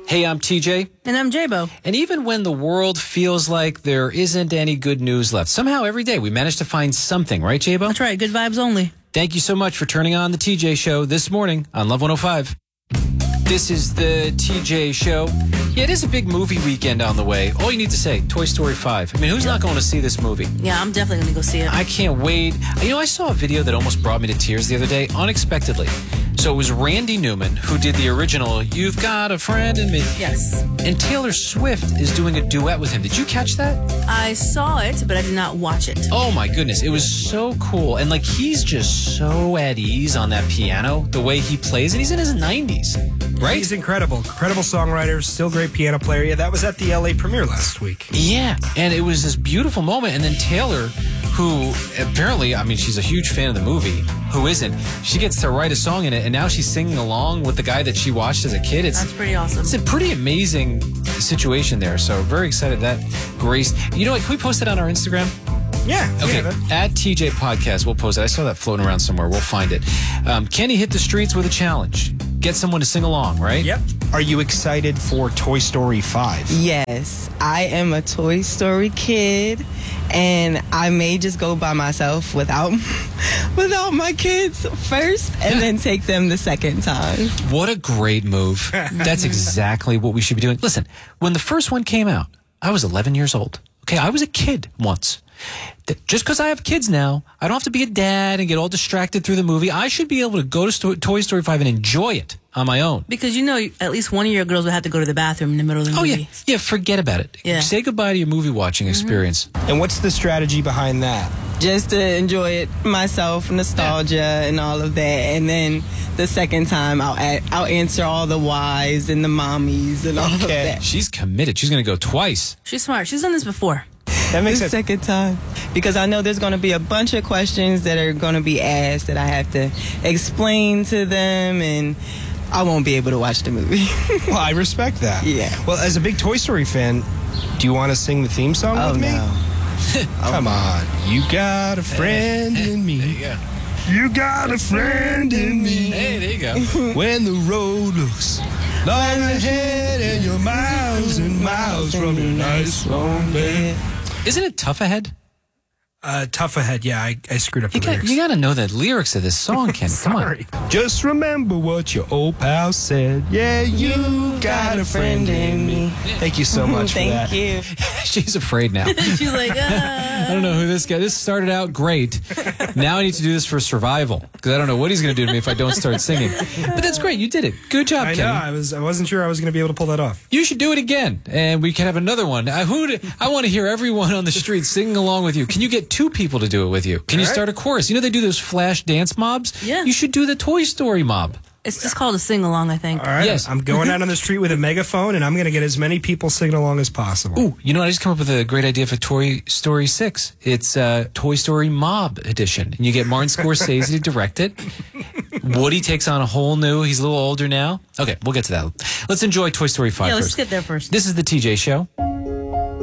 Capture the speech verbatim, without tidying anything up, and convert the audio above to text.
Hey, I'm T J. And I'm J-Bo. And even when the world feels like there isn't any good news left, somehow every day we manage to find something, right, J-Bo? That's right. Good vibes only. Thank you so much for turning on the T J Show this morning on Love one oh five. This is the T J Show. Yeah, it is a big movie weekend on the way. All you need to say, Toy Story five. I mean, who's not going to see this movie? Yeah, I'm definitely going to go see it. I can't wait. You know, I saw a video that almost brought me to tears the other day, unexpectedly. So it was Randy Newman who did the original, You've Got a Friend in Me. Yes. And Taylor Swift is doing a duet with him. Did you catch that? I saw it, but I did not watch it. Oh, my goodness. It was so cool. And, like, he's just so at ease on that piano, the way he plays. And he's in his nineties, right? He's incredible. Incredible songwriter, still great piano player. Yeah, that was at the L A premiere last week. Yeah, and it was this beautiful moment. And then Taylor, who apparently, I mean, she's a huge fan of the movie. Who isn't? She gets to write a song in it, and now she's singing along with the guy that she watched as a kid. It's, That's pretty awesome. It's a pretty amazing situation there. So very excited that Grace. You know what? Can we post it on our Instagram? Yeah. Okay. Yeah, At T J Podcast, we'll post it. I saw that floating around somewhere. We'll find it. Um, Kenny hit the streets with a challenge. Get someone to sing along, right? Yep. Are you excited for Toy Story five? Yes, I am a Toy Story kid, and I may just go by myself without without my kids first, and then take them the second time. What a great move. That's exactly what we should be doing. Listen, when the first one came out, I was eleven years old. Okay, I was a kid once. Just because I have kids now, I don't have to be a dad and get all distracted through the movie. I should be able to go to Sto- Toy Story five and enjoy it on my own. Because you know, at least one of your girls would have to go to the bathroom in the middle of the Oh, movie. yeah. Yeah, forget about it. Yeah. Say goodbye to your movie watching mm-hmm. experience. And what's the strategy behind that? Just to enjoy it myself, nostalgia yeah. and all of that. And then the second time, I'll add, I'll answer all the whys and the mommies and all okay. of that. She's committed. She's going to go twice. She's smart. She's done this before. That makes the sense. Second time. Because I know there's going to be a bunch of questions that are going to be asked that I have to explain to them, and I won't be able to watch the movie. Well, I respect that. Yeah. Well, as a big Toy Story fan, do you want to sing the theme song oh, with me? No. Come on. You got a friend in me. There you go. You got a friend in me. Hey, there you go. When the road looks long ahead and you're miles and miles from your nice long bed. Isn't it Tough Ahead? Uh, tough Ahead, yeah, I, I screwed up you the got, lyrics. You got to know the lyrics of this song, Ken. Come on. Just remember what your old pal said. Yeah, you got a friend in me. Thank you so much for that. Thank you. She's afraid now. She's like, ah. I don't know who this guy. This started out great. Now I need to do this for survival because I don't know what he's going to do to me if I don't start singing. But that's great. You did it. Good job, I Kenny. know. I was. I wasn't sure I was going to be able to pull that off. You should do it again, and we can have another one. I, who? Do, I want to hear everyone on the street singing along with you. Can you get two people to do it with you? Can All you right. start a chorus? You know they do those flash dance mobs? Yeah. You should do the Toy Story mob. It's just called a sing-along, I think. All right. Yes. I'm going out on the street with a megaphone, and I'm going to get as many people singing along as possible. Ooh, you know what? I just come up with a great idea for Toy Story six. It's uh, Toy Story Mob Edition. And you get Martin Scorsese to direct it. Woody takes on a whole new, he's a little older now. Okay, we'll get to that. Let's enjoy Toy Story five Yeah, let's first. get there first. This is the T J Show.